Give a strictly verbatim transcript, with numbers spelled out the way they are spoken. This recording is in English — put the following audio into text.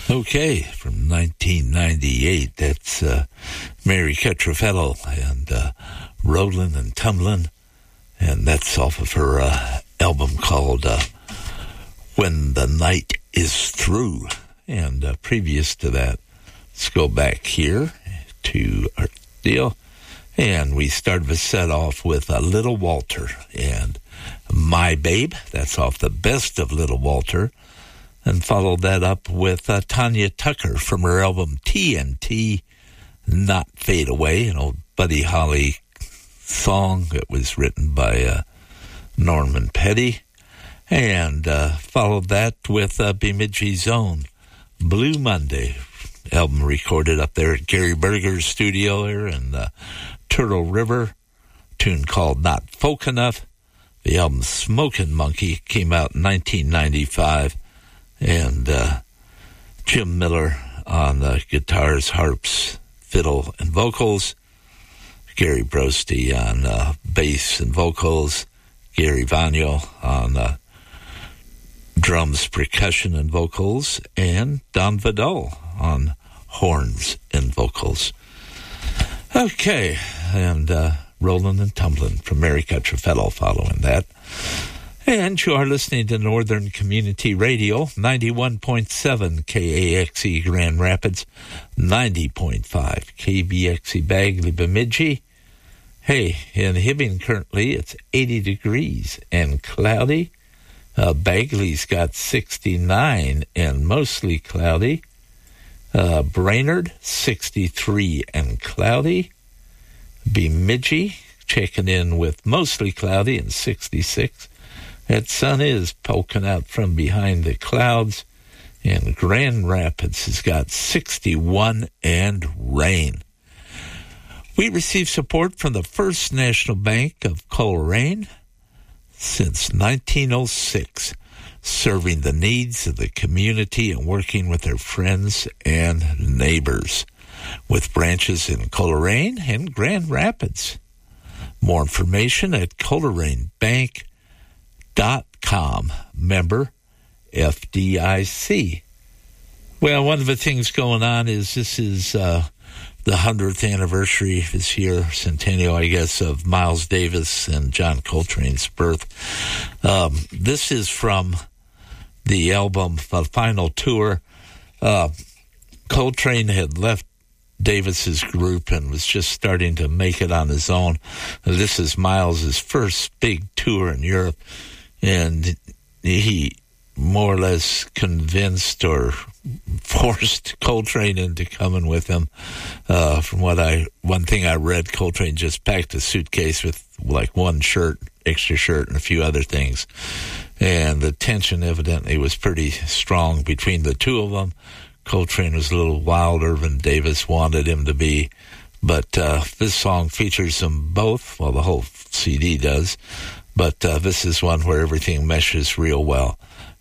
Okay, from nineteen ninety-eight, that's uh, Mary Catrofello and uh, Rollin' and Tumblin', and that's off of her uh, album called uh, When the Night is Through. And uh, previous to that, let's go back here to our deal, and we started the set off with uh, Little Walter and My Babe. That's off the best of Little Walter. And followed that up with uh, Tanya Tucker from her album T N T, Not Fade Away, an old Buddy Holly song that was written by uh, Norman Petty. And uh, followed that with uh, Bemidji's own Blue Monday, album recorded up there at Gary Berger's studio there in uh, Turtle River, tune called Not Folk Enough. The album Smokin' Monkey came out in nineteen ninety-five. And uh, Jim Miller on uh, guitars, harps, fiddle, and vocals. Gary Brosty on uh, bass and vocals. Gary Vagno on uh, drums, percussion, and vocals. And Don Vidal on horns and vocals. Okay, and uh, Rollin' and Tumblin' from Mary Catrofello following that. And you are listening to Northern Community Radio, ninety-one point seven K A X E Grand Rapids, ninety point five K B X E Bagley Bemidji. Hey, in Hibbing currently it's eighty degrees and cloudy. Uh, Bagley's got sixty-nine and mostly cloudy. Uh, Brainerd, sixty-three and cloudy. Bemidji checking in with mostly cloudy and sixty-six. That sun is poking out from behind the clouds, and Grand Rapids has got sixty-one and rain. We receive support from the First National Bank of Coleraine since nineteen oh six, serving the needs of the community and working with their friends and neighbors, with branches in Coleraine and Grand Rapids. More information at Coleraine Bank dot com, member F D I C. Well, one of the things going on is this is uh, the hundredth anniversary this year, centennial, I guess, of Miles Davis and John Coltrane's birth. Um, this is from the album, The Final Tour. Uh, Coltrane had left Davis's group and was just starting to make it on his own. This is Miles's first big tour in Europe. And he more or less convinced or forced Coltrane into coming with him. Uh, from what I, one thing I read, Coltrane just packed a suitcase with like one shirt, extra shirt, and a few other things. And the tension evidently was pretty strong between the two of them. Coltrane was a little wilder than Davis wanted him to be. But uh, this song features them both. Well, the whole C D does. But uh, this is one where everything meshes real well.